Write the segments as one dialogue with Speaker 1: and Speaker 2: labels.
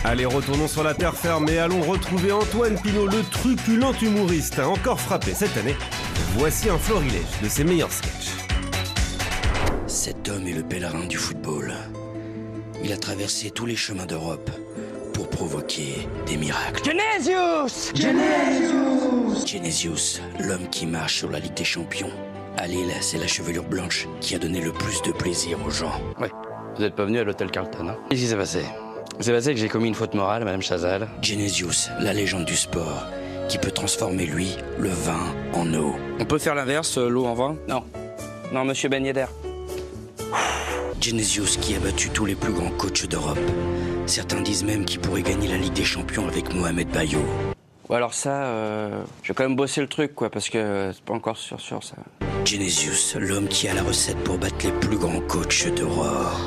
Speaker 1: Allez, retournons sur la terre ferme et allons retrouver Antoine Pinault, le truculent humoriste, encore frappé cette année. Voici un florilège de ses meilleurs sketchs.
Speaker 2: Cet homme est le pèlerin du football. Il a traversé tous les chemins d'Europe pour provoquer des miracles.
Speaker 3: Genesius!
Speaker 2: Genesius, l'homme qui marche sur la Ligue des Champions. À Lille, c'est la chevelure blanche qui a donné le plus de plaisir aux gens.
Speaker 4: Ouais, vous n'êtes pas venu à l'hôtel Carlton, hein? Qu'est-ce qui s'est passé? C'est passé que j'ai commis une faute morale, Madame Chazal.
Speaker 2: Genesius, la légende du sport, qui peut transformer, lui, le vin en eau.
Speaker 4: On peut faire l'inverse, l'eau en vin? Non. Non, monsieur Ben Yedder.
Speaker 2: Genesius qui a battu tous les plus grands coachs d'Europe. Certains disent même qu'il pourrait gagner la Ligue des Champions avec Mohamed Bayo.
Speaker 4: Ou alors ça, je vais quand même bosser le truc, quoi, parce que c'est pas encore sûr, ça.
Speaker 2: Genesius, l'homme qui a la recette pour battre les plus grands coachs d'Europe.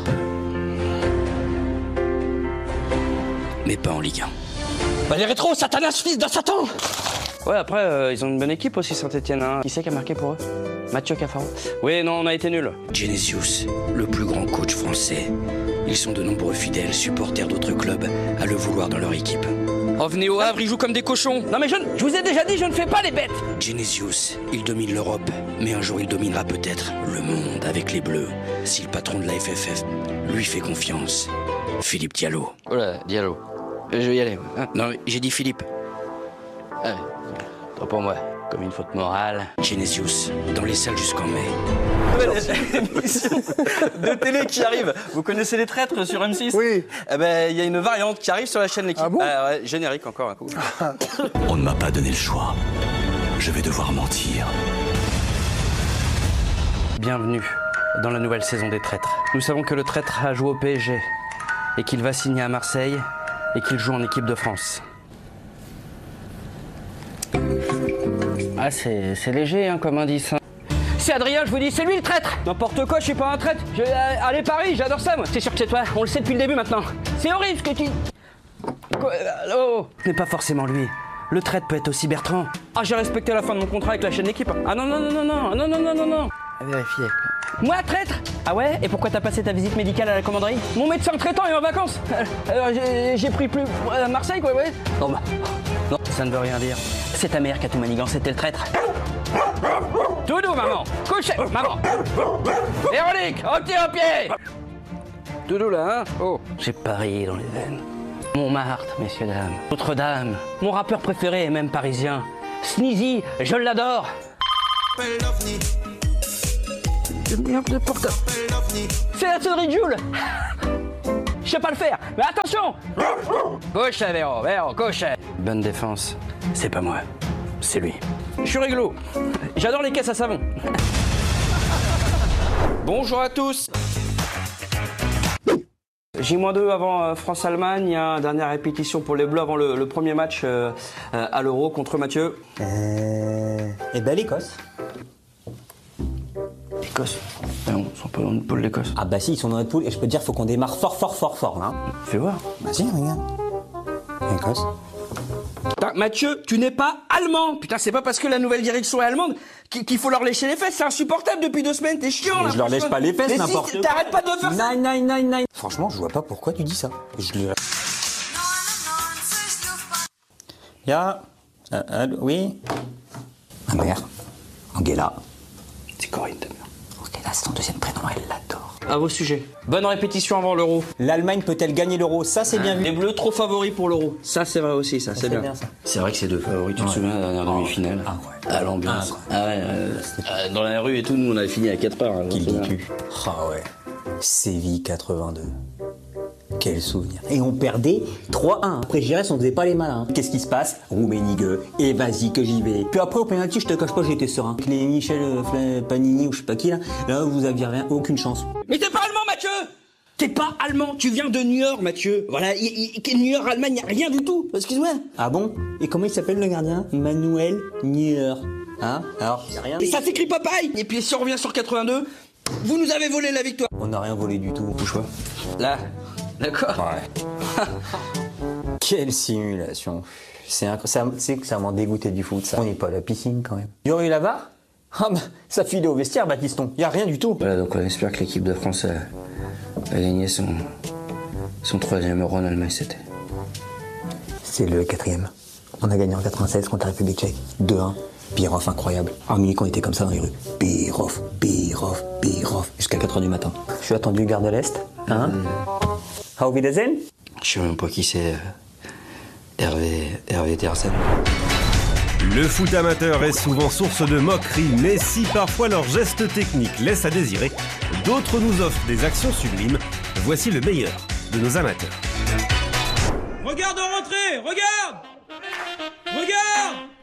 Speaker 2: Mais pas en Ligue 1.
Speaker 3: Les rétros, Satanas, fils de Satan!
Speaker 4: Ouais, après, ils ont une bonne équipe aussi, Saint-Etienne, hein. Qui c'est qui a marqué pour eux? Mathieu Cafaro. Oui, non, on a été nuls.
Speaker 2: Genesius, le plus grand coach français. Ils sont de nombreux fidèles supporters d'autres clubs à le vouloir dans leur équipe.
Speaker 4: Oh, venez au Havre, ils jouent comme des cochons. Non mais je vous ai déjà dit, je ne fais pas les bêtes.
Speaker 2: Genesius, il domine l'Europe, mais un jour il dominera peut-être le monde avec les Bleus. Si le patron de la FFF lui fait confiance, Philippe Diallo.
Speaker 4: Oh là, Diallo. Je vais y aller. Hein.
Speaker 2: Non, j'ai dit Philippe.
Speaker 4: Ah, toi pour moi, comme une faute morale.
Speaker 2: Genesius, dans les salles jusqu'en mai.
Speaker 5: Émission de télé qui arrive. Vous connaissez Les Traîtres sur M6?
Speaker 6: Oui.
Speaker 5: Eh ben, il y a une variante qui arrive sur la chaîne L'Équipe.
Speaker 6: Ah bon?
Speaker 5: Ouais, générique encore un coup.
Speaker 2: On ne m'a pas donné le choix. Je vais devoir mentir.
Speaker 4: Bienvenue dans la nouvelle saison des Traîtres. Nous savons que le traître a joué au PSG et qu'il va signer à Marseille et qu'il joue en équipe de France. Ah, c'est léger hein, comme indice. Hein. C'est Adrien, je vous dis, c'est lui le traître. N'importe quoi, je suis pas un traître. Allez Paris, j'adore ça moi. C'est sûr que c'est toi, on le sait depuis le début maintenant. C'est horrible ce que tu... Oh, ce n'est pas forcément lui. Le traître peut être aussi Bertrand. Ah, j'ai respecté la fin de mon contrat avec la chaîne L'Équipe. Ah non. À vérifier. Moi, traître? Ah ouais? Et pourquoi t'as passé ta visite médicale à la commanderie? Mon médecin traitant est en vacances. Alors j'ai pris plus à Marseille, quoi, ouais. Non, bah, non, ça ne veut rien dire. C'est ta mère qui a tout manigancé, c'était le traître. Doudou, maman. Couchez, maman. Véronique, au pied. Doudou, là, hein? Oh. J'ai Paris dans les veines. Montmartre, messieurs, dames. Notre-Dame. Mon rappeur préféré est même parisien. Sneezy, je l'adore. Merde de portable. C'est la sonnerie Jules. Je sais pas le faire, mais attention. Gauche, Véro, gauche. Bonne défense. C'est pas moi, c'est lui. Je suis réglo. J'adore les caisses à savon. Bonjour à tous. J-2 avant France-Allemagne, il y a une dernière répétition pour les Bleus avant le premier match à l'Euro contre Mathieu.
Speaker 7: Eh ben l'Écosse.
Speaker 4: L'Écosse? Non, ils sont pas dans notre poule, l'Écosse.
Speaker 7: Ah bah si, ils sont dans notre poule et je peux te dire, faut qu'on démarre fort, hein.
Speaker 4: Fais voir.
Speaker 7: Vas-y, regarde. L'Écosse.
Speaker 4: Putain, Mathieu, tu n'es pas allemand. Putain, c'est pas parce que la nouvelle direction est allemande qu'il faut leur lécher les fesses. C'est insupportable depuis 2 semaines. T'es chiant, là.
Speaker 7: Je leur lèche pas les fesses,
Speaker 4: mais
Speaker 7: n'importe
Speaker 4: si,
Speaker 7: quoi.
Speaker 4: T'arrêtes pas de faire ça.
Speaker 7: Nein. Franchement, je vois pas pourquoi tu dis ça. Oui. Ma mère, Angela.
Speaker 4: C'est Corinne, ta mère.
Speaker 7: Angela, c'est son deuxième prénom, elle l'adore.
Speaker 4: À vos sujets. Bonne répétition avant l'Euro.
Speaker 7: L'Allemagne peut-elle gagner l'Euro? Ça, c'est bien vu.
Speaker 4: Les Bleus trop favoris pour l'Euro. Ça, c'est vrai aussi, ça, c'est bien.
Speaker 7: ça.
Speaker 2: C'est vrai que c'est deux favoris, tu te souviens de la dernière demi-finale?
Speaker 7: Ah ouais.
Speaker 2: À l'ambiance. Dans la rue et tout, nous on avait fini à 4 heures.
Speaker 7: Qu'il dit plus. Ah ouais. Séville 82. Quel souvenir. Et on perdait 3-1. Après Giresse, on faisait pas les malins. Qu'est-ce qui se passe? Rouménie gueux. Et vas-y que j'y vais. Puis après au penalty, je te cache pas, j'étais serein. Avec les Michel Panini ou je sais pas qui là vous aviez rien, aucune chance.
Speaker 4: Mais t'es pas allemand, Mathieu. T'es pas allemand, tu viens de New York, Mathieu. Voilà, New York, Allemagne, y a rien du tout. Excuse-moi.
Speaker 7: Ah bon? Et comment il s'appelle le gardien? Manuel Neuer. Hein? Alors, y a rien.
Speaker 4: Et ça s'écrit pas pareil. Et puis si on revient sur 82, vous nous avez volé la victoire.
Speaker 7: On n'a rien volé du tout.
Speaker 4: Bouge pas. Là. D'accord.
Speaker 7: Ouais. Quelle simulation. C'est que ça m'en dégoûtait du foot, ça. On n'est pas à la piscine, quand même. Il y aurait eu la VAR? Ah bah, ça filait au vestiaire, Baptiston. Y a rien du tout.
Speaker 2: Voilà, donc on espère que l'équipe de France a gagné son 3e Euro en Allemagne, c'était.
Speaker 7: C'est le 4e. On a gagné en 96 contre la République tchèque. 2-1. Birov incroyable. À Munich, on était comme ça dans les rues. Birov, Birov, Birov. Jusqu'à 4h du matin. Je suis attendu gare de l'Est. Hein Auf Wiedersehen.
Speaker 2: Je sais même pas qui c'est. Hervé Tersen.
Speaker 1: Le foot amateur est souvent source de moqueries, mais si parfois leurs gestes techniques laissent à désirer, d'autres nous offrent des actions sublimes. Voici le meilleur de nos amateurs.
Speaker 6: Regarde en rentrée, regarde. Regarde.